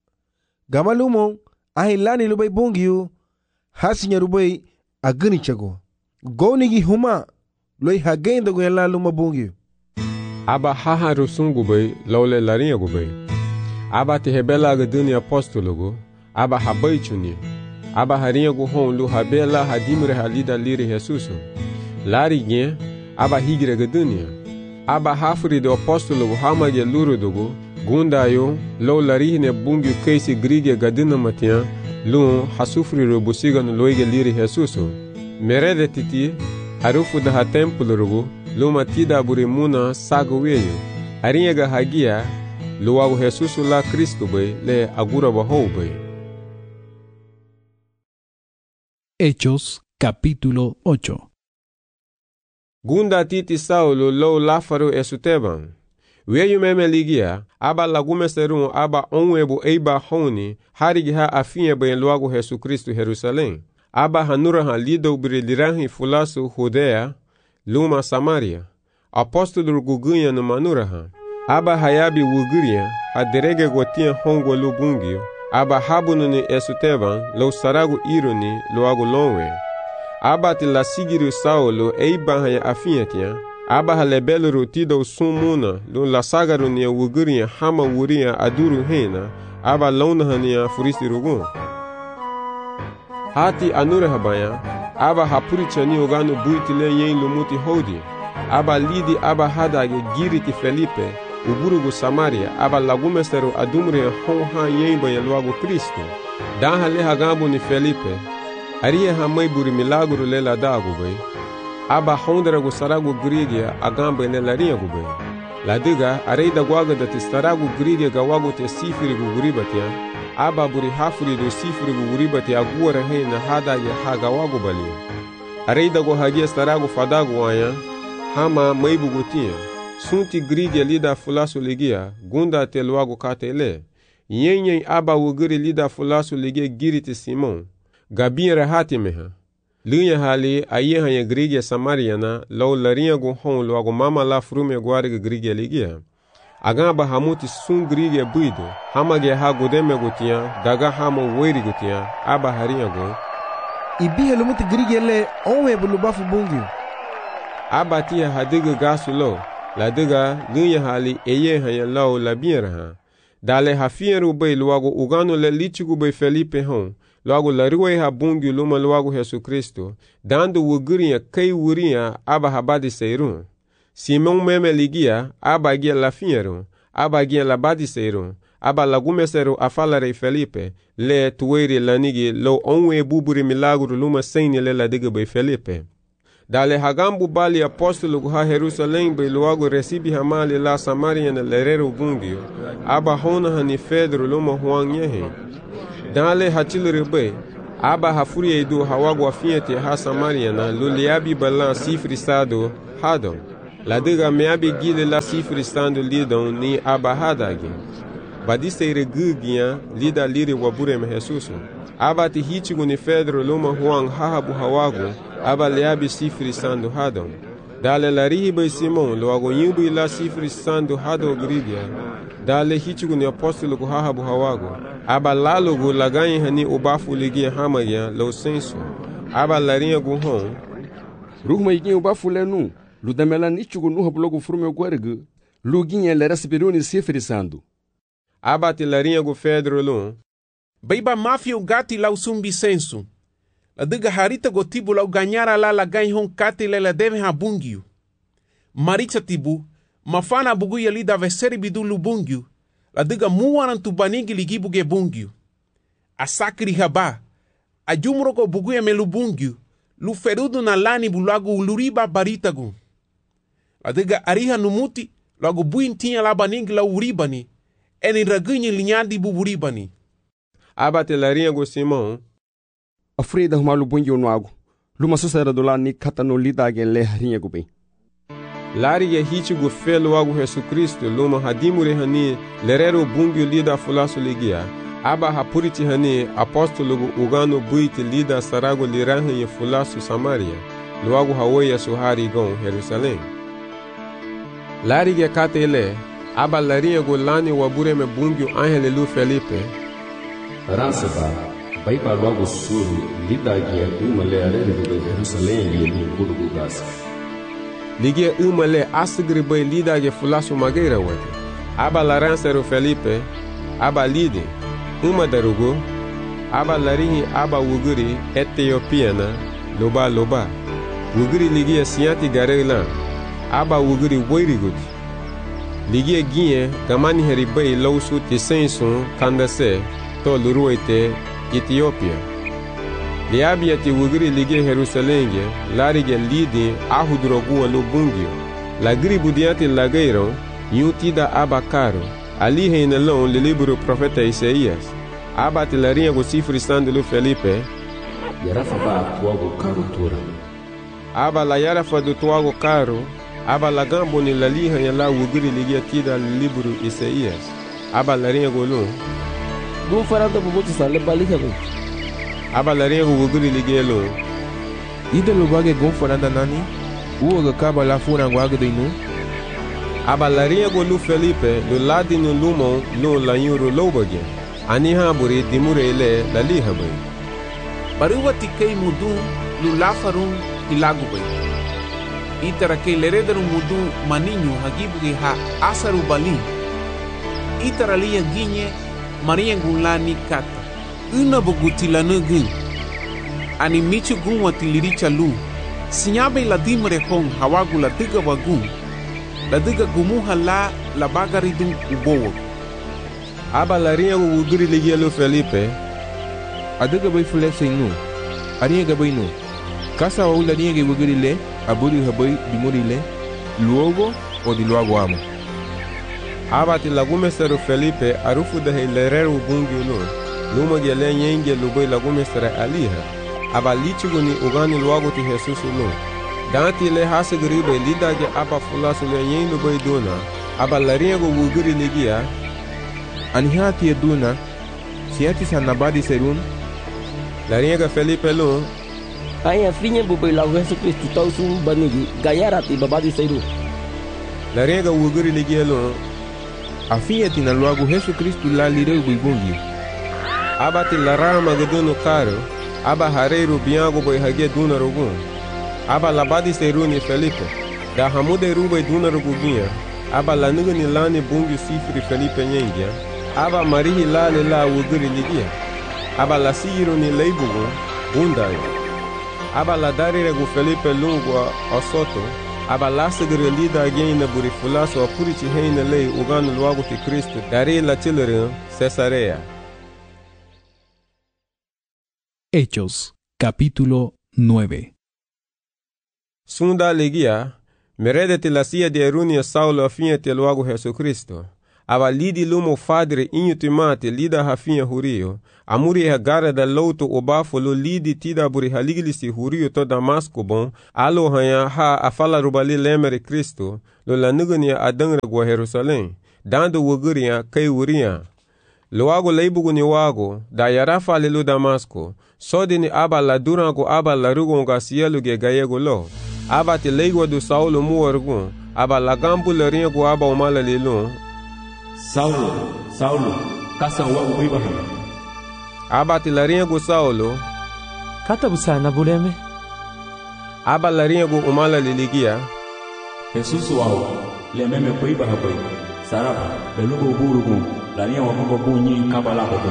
Gamalumo ahin lani lubai bungiyu hasinya lubai aguni chago. Gonigi huma loi hagain dago yala luma bungiyu. Aba haha rusungu bai laule larinha gubai. Aba te hebela agaduni apostologo. Aba habai chuni. Aba harinha gu hon lu habela hadimre halida liri Jesuso. Lari gen, aba higre gadunia. Aba hafuri do apostolo gu hamage luru dugu. Gundayo, lo larihne bungu keisi grige gadina matia. Lu hasufri robusiga no loige liri Jesuso. Merede titi, harufu da ha templo rugu. Lu matida burimuna sago weyo. Harinha ga hagia, lu agu Jesuso la Cristo bay, le agura bahou bay. Hechos capítulo ocho. Gunda titi Saulo lo lafaro esuteban. Weyu meme ligia, aba lagume serun aba onwebu eiba honi, harigi ha afinye bayan luagu Jesu Kristu Jerusalem. Aba hanura ha lido brilirahi fulasu Judea, luma Samaria. Apostolo gugunya no manura ha. Aba hayabi wuguria, ha derege gotia hongwa lubungio. Aba habunu ni esuteban, lo saragu ironi, lo agu lonwe. Aba ti la sigiru Saulo, eiba haya afinyetia. Aba halebelu rutido sumuna, lo la sagaru ni wuguria hama wuria aduru hena. Aba lona hania furisi rugun. Hati anure habaya, aba hapuri chani ogano buitile yen lumuti hodi. Aba lidi aba hadage giriti Felipe, uburugu Samaria, aba lagumesteru adumre honha yemba yeluagu Kristo. Daha leha gambo ni Felipe, aria hamai buri milaguru lela dagu bay. Aba honderagu saragu grigia agamba ne laria gubay. Ladiga areida guaga da tistaragu grigia gawagu te sifiri guguribatia. Aba buri hafuri do sifiri guguribati aguara hena hada ya haga wagu bali. Areida go hagia staragu fadagu wanya, hama maibu gutia. Sunti grigia lida fulasu ligia, gunda te luagu katele. Yenyen aba wuguri lida fulasu ligia giriti Simon. Gabin rahati meha. Lunya hali ayeha ya grigia Samariana, lau larinha gu hon luagu mama la frume guariga grigia ligia. Agamba hamuti sun grigia buido, hamage ha gudeme gutia, daga hamo weiri gutia, aba harinha gu. Ibihe lumuti grigia le onwe bulubafu bungiu. Aba tia hadiga gasu lo. La diga lunya hali eye hanya lau la biera ha. Dale ha fieru bay luagu ugano le lichigu bay Felipe hon. Luagu la ruwe ha bungi luma luagu Jesu Kristo. Dando wuguria kei wuria aba habadi seirun. Simon meme ligia aba gia la fieru. Aba gia la badi seirun. Aba lagume seru afalare Felipe. Le tuweri lanigi lo onwe buburi milaguru luma seini le la diga bay Felipe. Dale hagambu bali apostolo guha Jerusalem be luagu resibi hamali la Samaria na lerero bungio. Aba hona hani Pedro luma huang yehe. Dale hachilere be, aba hafuria idu hawagu afiete ha Samaria na luliabi balan sifrisado hadon. Ladega meabi gile la sifrisando lidon ni aba hadagi. Badiseire gugia lida liri waburem Jesusu. Aba ti hitigu ni Pedro luma huang hahabu hawagu, aba leabi sifrisando hadon. Dale la rihiba Simon loago nyubu ila sifrisando hado grigia. Dale hitigu ni apostolo ku hahabu hawagu. Aba lalogu laganyi hani ubafu ligia hamagia lo sensu. Aba larinha gu hon. Ruhma igi ubafu lenu. Ludamela nichugu nuha blogu frume guergu. Luginha lera sibiruni sifrisando. Aba ti larinha gu Pedro lum. Baiba mafia o gati lau sumbi sensu. La diga harita go tibu lau ganyara la la ganyi hon kati le la deve ha bungiu. Maritza tibu, mafana bugu ya lida veseri bidu lu bungiu. La diga muwaran tu banigi ligibu ge bungiu. A sakri haba. A jumroko bugu ya melu bungiu. Lu ferudu na lani bulagu uluriba baritagu. La diga ariha numuti, lagu buin tinha la banigi la uribani. Eni ragunyi linyadi buburibani. Aba te larinha gu Simon. Afrida humalu bungi unuagu. Luma susera do la ni kata no lida agen le harinha gu bem. Lari ya hichi gu felo agu Jesu Cristo luma hadimure hani lerero bungi lida fulasu ligia. Aba hapuriti hani apostolo gu ugano buiti lida sarago lirahan ya fulasu Samaria. Luagu hawoya suhari gon Jerusalém. Lari ya kate ele. Aba larinha gu lani wabure me bungi angele lu Felipe. Ranseba, baiba logo suru, lida gia uma le arere do Jerusalém e no Burgo Gasa. Ligia uma le asgri bai lida gia fulasu mageira wate. Aba laransero Felipe, aba lide, uma darugo, aba larinhi aba wuguri Etiopiana, loba loba. Wuguri ligia sianti garela, aba wuguri woirigut. Ligia ginhe, gamani heribai lausu tisensun kandase, to luruite Ethiopia. Liabia ti wugiri lige Jerusalenge, larige lidi ahudrogu alu bungio. Lagri budiante lageiron, yutida abacaro. Ali reinalão le livro profeta Isaías. Abate larinha go sifrisando lu Felipe. Yarafa ba tuago caro tura. Aba la yarafa do tuago caro. Aba la gambo ni la liha ya la wugiri lige tida livro Isaías. Aba larinha go lu. Gun farado bubutu sa le balika go. Aba larinha go wugiri lige lu. Ida lo bage gun farada nani? Uoga kaba la fura guaga de inu. Aba larinha go lu Felipe lo ladi no lumon lo la yuro lobage. Ani haburi dimure ele la liha bai. Baruwa tikei mudu lu lafarun ilagu bai. Itara kei lerederu mudu maninho hagibuge ha asaru balin. Itara liya ginye Maria Gulani kata. Una bogutila nugu. Ani michu gunwa tiliricha lu. Sinyabe la dimre hong hawagu la diga wagu. La diga gumuha la la bagaridun ubowo. Aba la rinha wuguri ligia lu Felipe. Adiga bai fulese inu. Arinha ga bai nu. Kasa wa ula rinha ga wuguri le. Aburi habai dimuri le. Luogo o di luago amo. Abati lagumesero Felipe arufu da hilereru bungi ulu. Luma gele nyenge lubai lagumesere aliha. Aba lichigu ni ugani luago ti Jesus ulu. Danti le hasegribe lidage aba fulasu le nyen lubai duna. Aba laringo wuguri ligia. Anihati ya duna. Siati sanabadi serun. Laringa Felipe lu. Aya finye bubai lagu Jesus Kristu tau sum banigi. Gayarati babadi seru. Laringa wuguri ligia lu. Afiati na luagu Jesu Kristu la lireu buibungi. Abati la rama gedunu caro. Aba hareiru biango boi hage duna rogun. Aba labadi seruni Felipe. Da hamude rubai duna roguginha. Aba la nugani lani bungi sifri Felipe nyengia. Aba marihi lale la wuguri ligia. Aba la siru ni leibugu. Bundai. Aba la dari regu Felipe lungu osoto. Aba lasagre lida again na burifulaso apurichi heina lei ugano luago ti Cristo dari la chilere Cesarea. Hechos, capítulo nueve. Sunda legia, merede te la sia de erunia Saulo afinha te luago Jesucristo. aba lidi lumo fadre inyu timate lida hafinha hurio, amuri hagara da louto obafo lo lidi tida buri haligilisi hurio to Damasco bon, alo hanya ha afala rubali lemere Kristo, lo lanugania adangra gwa Jerusalém, dando wuguria kai wuria. Lo wago leibugu ni wago, da yarafa lelo Damasco, sodi ni aba la durango aba la rugonga sielu ge gayego lo, aba te leigo do Saulo muorgun, aba la gambu le ringo aba umala lelo. Saulo, Saulo, kasa wago Abraham. Aba te la ringo Saulo, kata busana buleme. Aba la ringo umala liligia. Jesus wao, le meme kuiba hapai. Saraba, belugo burugun, la ringo wako bunyi kabala hapo.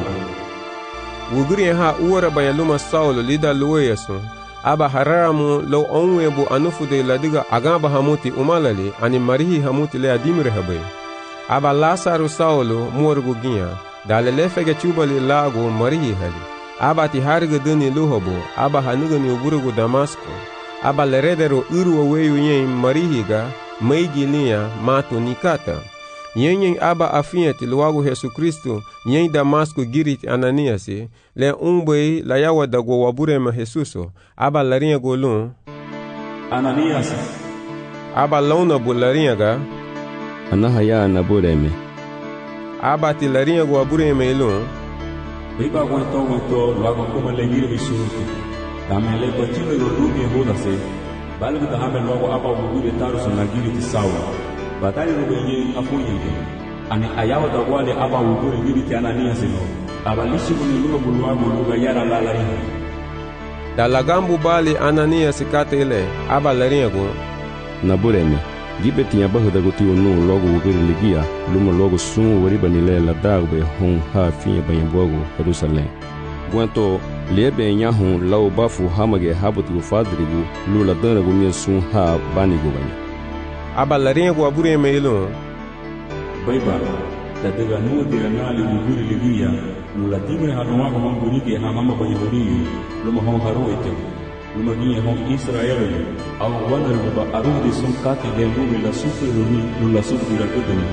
Wuguri ha uora bayaluma Saulo lida luweyasu. Aba hararamu lo onwebu anufude ladiga agamba hamuti umalali ani marihi hamuti le adimire habai. Aba Lasaru Saulo muorgu ginha, dale lefege chubali lago marihi hali. Aba ti harga duni luhobo, aba hanugani uburugu Damasco. Aba leredero uru weyu yen marihiga, meigi linha mato nikata. Yen yen aba afiati luago Jesu Kristo, yen Damasco girit Ananiasi, le umbei la yawa dago waburema Jesuso, aba larinha golun. Ananias. Aba launa bu larinha ga. Anahaya nabureme. Aba ti larinha go waburema ilun. Biba guento guento luago kuma legiri bisuruti. Tamele bachile lo rubi hoda se. Balgu da hamel luago aba wugure taruso nagiri ti sawa. Batali rubi yen afunyenge. Ani ayawa da wale aba wugure giri ti Ananias no. Aba lishi kuni luga buluago luga yara la larinha. Da lagambu bali Ananias kate ile, aba larinha go. Nabureme. Gibe tinha barra da goti onu logo wugure ligia, luma logo sumo wariba nile la dagbe hon ha finha banhambogo Jerusalém. Guanto lebe nyahun lau bafu hamage habutu fadrigu lula dana gumia sun ha banigo bani. Aba larinha go abure meilo. Baiba, da daga nuwa diranali wugure ligia, lula timre hanuwa ko mangurike hamama banhambogo, luma hon haru ete. Luma ginha hon Israel, au wandar ba arudi sun kati de lumi la sufre lumi lula sufre la kudani.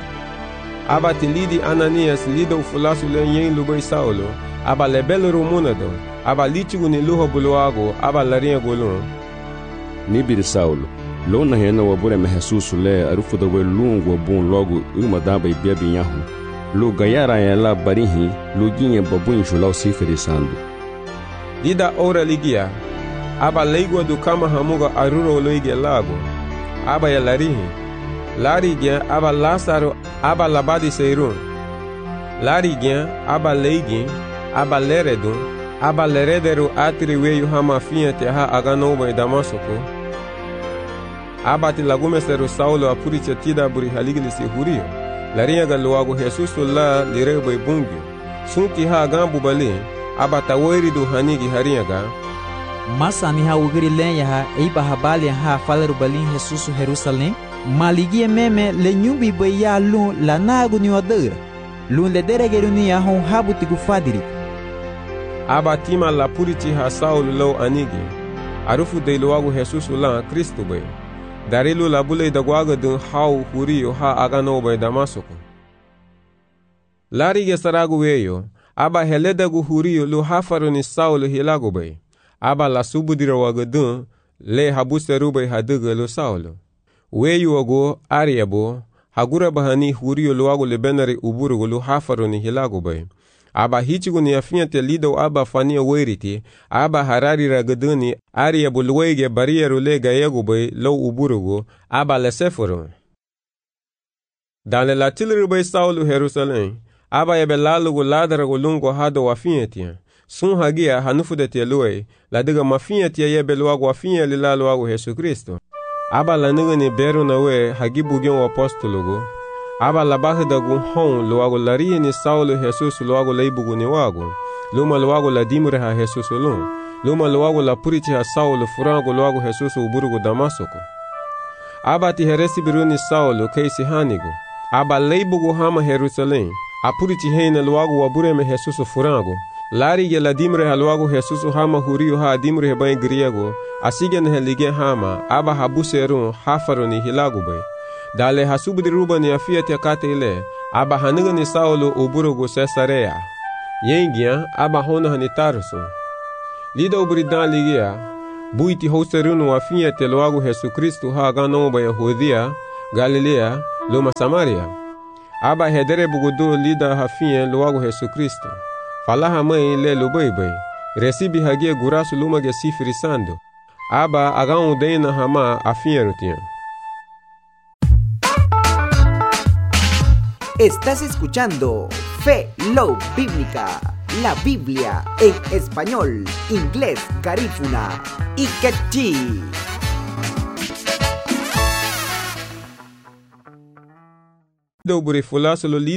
Aba tilidi Ananias lido fulasu le yen lubai Saulo, aba lebelo rumunado, aba litigu ni luho buluago, aba larinha golun. Nibiri Saulo, lona hena wabure me Jesus le arufu da we lungo bon logo uma daba ibiabi nyahu. Lu gayara ya la barihi, lu ginha babun julau sifere sandu. Dida ora ligia, aba leigo do kama hamuga aruro loige lago, aba ya larihi. Larigien aba Lázaro aba labadi seirun. Larigien aba leigin aba leredun aba leredero atri weyu hamafinha te ha aganoba e Damasco. Aba ti lagume seru Saulo apuritia tida buri haligilisi hurio. Larinha galuago Jesus la lirebo e bungio. Sunti ha agambu bali aba taweri do hanigi harinha ga. Masa ni ha ugiri lenha ha eiba habali ha falaru balin Jesus Jerusalém. Maligie meme le nyumbi baya lun la nagu ni odera. Lun le deregeru ni ya hon habuti gufadiri. Aba tima la puriti ha Saulo lo anigi. Arufu de loago Jesus la Cristo bay. Darilu la bule da guaga dun hau hurio ha agano bay Damasco. Larige saragu weyo. Aba heleda gu hurio lo hafaru ni Saulo hilago bay. Aba la subudira waga dun le habuseru bay haduga lo Saulo. Weyu ogo ariabo hagura bahani hurio luago lebenare uburugo lu hafaro ni hilago bay. Aba hichigo ni afiante lido aba fania weriti, aba harari ragaduni ariabo luege barriero lega ego bay lo uburugo, aba leseforo. Dan le latilri bay Saulo Jerusalém, aba ebe lalugo ladarago lungo hado wafientia. Sun hagia hanufu de te lue, la diga mafientia yebe luago wafien lila luago Jesu Kristo. Aba la nigga ni beru na we hagibu gen apostologo. Aba la bahe da gun hon luago lariye ni Saulo Jesus luago leibugu ni wago. Luma luago la dimure ha Jesus lun. Luma luago la puriti ha Saulo furango luago Jesus uburugo Damasco. Aba ti heresi biru ni Saulo keisi hanigo. Aba leibugu hama Jerusalém. A puriti heina luago wabureme Jesus furango. Lari ye la dimre halwago Jesus hama hurio ha dimre bay griego asigen helige hama aba habuserun hafaroni hilago bay dale hasubdi rubani afiat yakate ile aba haniga ni Saulo uburugu Cesarea. Yengia aba hona hani Tarso. Lida uburidan ligia, buiti houserunu afinha te loago Jesus Cristo ha ganomba Yahudia, Galilea, luma Samaria. Aba hedere bugudu lida hafinha loago Jesus Cristo. Falaha mãe le lubaibai. Recibe hagia gurasu luma ge sifrisando. Aba agan udena hama afinha rutian. Estás escuchando Fe Low Bíblica, la Biblia en español, inglés, garífuna y quechí. Do burifula solo